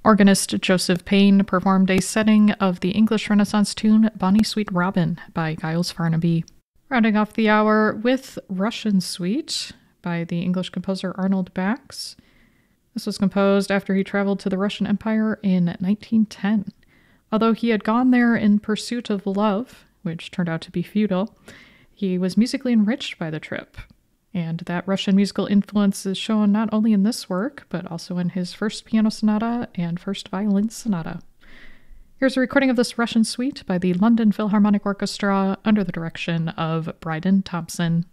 Organist Joseph Payne performed a setting of the English Renaissance tune Bonnie Sweet Robin by Giles Farnaby. Rounding off the hour with Russian Suite by the English composer Arnold Bax. This was composed after he traveled to the Russian Empire in 1910. Although he had gone there in pursuit of love, which turned out to be futile, he was musically enriched by the trip. And that Russian musical influence is shown not only in this work, but also in his first piano sonata and first violin sonata. Here's a recording of this Russian suite by the London Philharmonic Orchestra under the direction of Bryden Thompson.